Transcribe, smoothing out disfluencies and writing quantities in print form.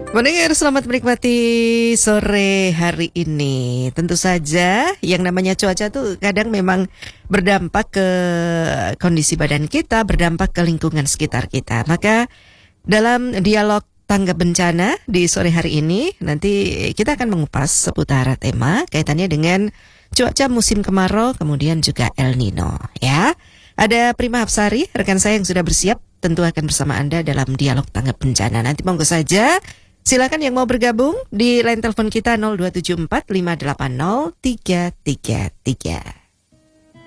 Pendengar, selamat menikmati sore hari ini. Tentu saja yang namanya cuaca tuh kadang memang berdampak ke kondisi badan kita, berdampak ke lingkungan sekitar kita. Maka dalam dialog tanggap bencana di sore hari ini, nanti kita akan mengupas seputar tema kaitannya dengan cuaca musim kemarau, kemudian juga El Nino, ya. Ada Prima Hapsari, rekan saya yang sudah bersiap, tentu akan bersama Anda dalam dialog tanggap bencana. Nanti monggo saja, silakan yang mau bergabung di line telepon kita 0274 580 333.